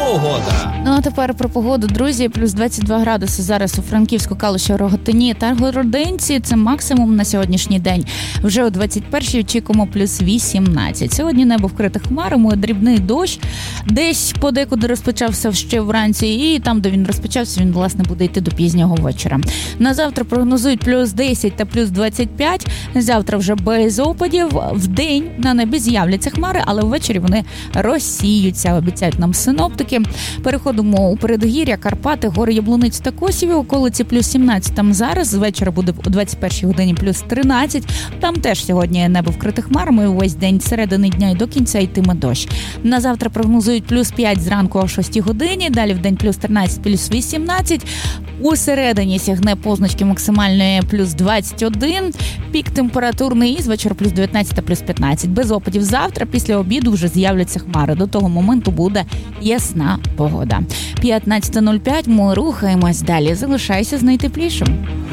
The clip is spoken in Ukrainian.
погода. Ну а тепер про погоду, друзі. Плюс 22 градуси зараз у Франківську, Калуші, Рогатині та Городинці. Це максимум на сьогоднішній день. Вже о 21-й очікуємо плюс 18. Сьогодні небо вкрите хмарами, дрібний дощ. Десь подекуди розпочався ще вранці, і там, де він розпочався, він, власне, буде йти до пізнього вечора. На завтра прогнозують плюс 10 та плюс 25. Завтра вже без опадів. Вдень на небі з'являться хмари, але ввечері вони розсіються, обіцяють нам синоптики. Переходимо у передгір'я, Карпати, гори Яблуниць та Косіві, околиці плюс 17. Там зараз, з вечора буде о 21-й годині плюс 13. Там теж сьогодні небо вкрите хмарами, увесь день з середини дня і до кінця йтиме дощ. На завтра прогнозують плюс 5 зранку о 6 годині, далі в день плюс 13, плюс 18. У середині сягне позначки максимальної плюс 21, пік температурний і з вечора плюс 19 та плюс 15. Без опадів завтра, після обіду вже з'являться хмари. До того моменту буде ясна погода. 15:05, ми рухаємось далі. Залишайся з найтеплішим.